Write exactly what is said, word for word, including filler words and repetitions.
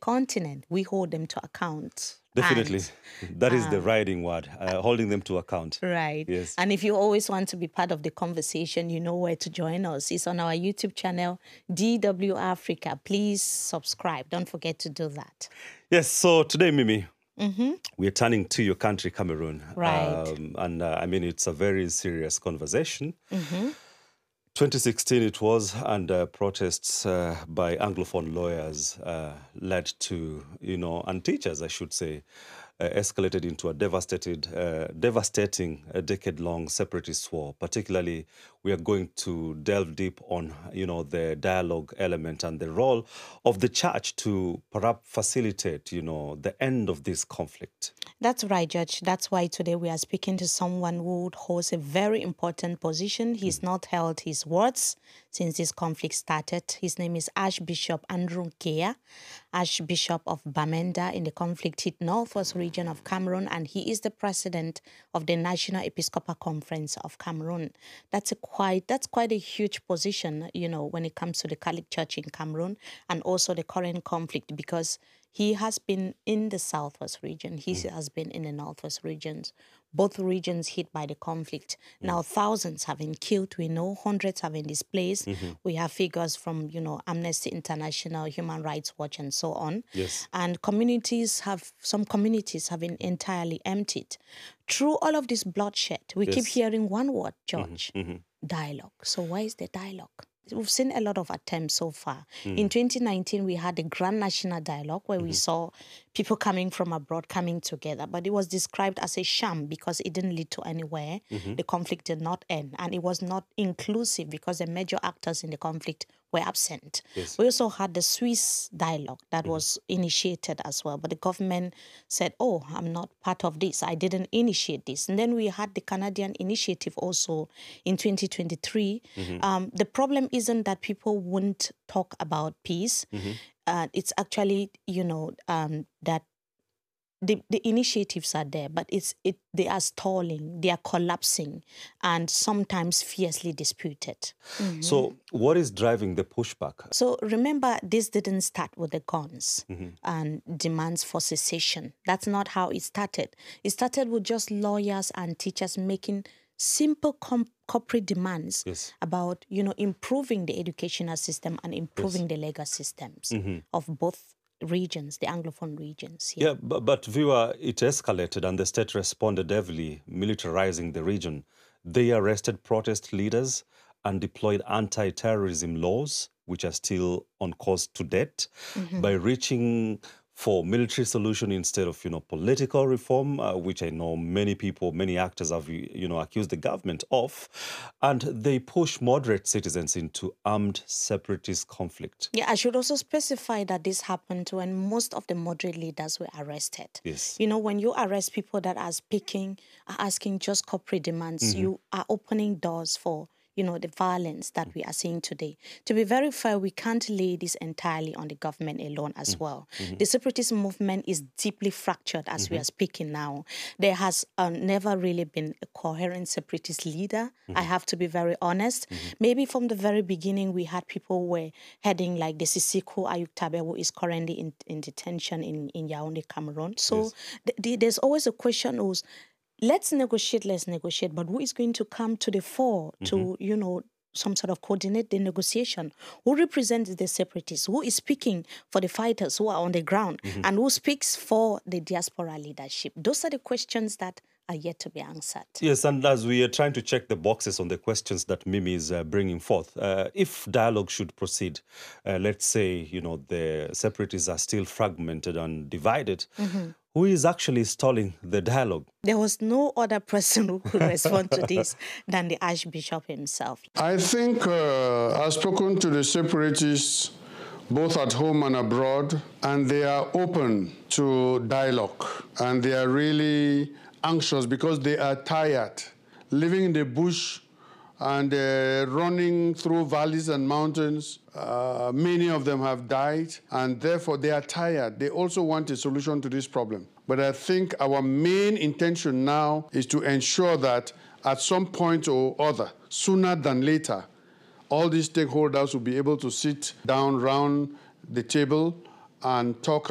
continent, we hold them to account. Definitely. And, that is um, the riding word, uh, holding them to account. Right. Yes. And if you always want to be part of the conversation, you know where to join us. It's on our YouTube channel, D W Africa. Please subscribe. Don't forget to do that. Yes. So today, Mimi, Mm-hmm. we're turning to your country, Cameroon. Right. Um, and uh, I mean, it's a very serious conversation. Mm-hmm. twenty sixteen it was, and uh, protests uh, by Anglophone lawyers uh, led to, you know, and teachers, I should say, uh, escalated into a devastated, uh, devastating, a decade-long separatist war. Particularly, we are going to delve deep on, you know, the dialogue element and the role of the church to perhaps facilitate, you know, the end of this conflict. That's right, Judge. That's why today we are speaking to someone who holds a very important position. He's mm. not held his words since this conflict started. His name is Archbishop Andrew Nkea, Archbishop of Bamenda in the conflict-hit northwest region of Cameroon, and he is the president of the National Episcopal Conference of Cameroon. That's a quite that's quite a huge position, you know, when it comes to the Catholic Church in Cameroon and also the current conflict, because he has been in the southwest region. He mm. has been in the northwest regions, both regions hit by the conflict. Mm. Now, thousands have been killed. We know hundreds have been displaced. Mm-hmm. We have figures from, you know, Amnesty International, Human Rights Watch, and so on. Yes. And communities have, some communities have been entirely emptied. Through all of this bloodshed, we yes. keep hearing one word, George, mm-hmm. Mm-hmm. dialogue. So why is the dialogue? We've seen a lot of attempts so far. Mm. In twenty nineteen, we had a Grand National Dialogue where mm-hmm. we saw people coming from abroad coming together, but it was described as a sham because it didn't lead to anywhere. Mm-hmm. The conflict did not end, and it was not inclusive because the major actors in the conflict were absent. Yes. We also had the Swiss dialogue that mm-hmm. was initiated as well, but the government said, oh, I'm not part of this. I didn't initiate this. And then we had the Canadian initiative also in twenty twenty-three. Mm-hmm. Um, the problem isn't that people won't talk about peace. Mm-hmm. Uh, it's actually, you know, um, that the, the initiatives are there, but it's it they are stalling, they are collapsing, and sometimes fiercely disputed. Mm-hmm. So what is driving the pushback? So remember, this didn't start with the guns mm-hmm. and demands for cessation. That's not how it started. It started with just lawyers and teachers making simple com- corporate demands yes. about, you know, improving the educational system and improving yes. the legal systems mm-hmm. of both regions, the Anglophone regions. Yeah, yeah but, but viewer, it escalated and the state responded heavily, militarizing the region. They arrested protest leaders and deployed anti-terrorism laws, which are still on course to date, mm-hmm. by reaching for military solution instead of, you know, political reform, uh, which I know many people, many actors have, you know, accused the government of. And they push moderate citizens into armed separatist conflict. Yeah, I should also specify that this happened when most of the moderate leaders were arrested. Yes. You know, when you arrest people that are speaking, are asking just corporate demands, mm-hmm. you are opening doors for, you know, the violence that we are seeing today. To be very fair, we can't lay this entirely on the government alone as mm-hmm. well. Mm-hmm. The separatist movement is deeply fractured as mm-hmm. we are speaking now. There has uh, never really been a coherent separatist leader. Mm-hmm. I have to be very honest. Mm-hmm. Maybe from the very beginning, we had people who were heading like the Sisiko Ayuktabe, who is currently in, in detention in, in Yaoundé, Cameroon. So yes. th- th- there's always a question who's, let's negotiate, let's negotiate, but who is going to come to the fore mm-hmm. to, you know, some sort of coordinate the negotiation? Who represents the separatists? Who is speaking for the fighters who are on the ground? Mm-hmm. And who speaks for the diaspora leadership? Those are the questions that are yet to be answered. Yes, and as we are trying to check the boxes on the questions that Mimi is uh, bringing forth, uh, if dialogue should proceed, uh, let's say, you know, the separatists are still fragmented and divided, mm-hmm. who is actually stalling the dialogue? There was no other person who could respond to this than the Archbishop himself. I think uh, I've spoken to the separatists both at home and abroad, and they are open to dialogue, and they are really anxious because they are tired living in the bush and uh, running through valleys and mountains. Uh, many of them have died, and therefore they are tired. They also want a solution to this problem. But I think our main intention now is to ensure that at some point or other, sooner than later, all these stakeholders will be able to sit down around the table and talk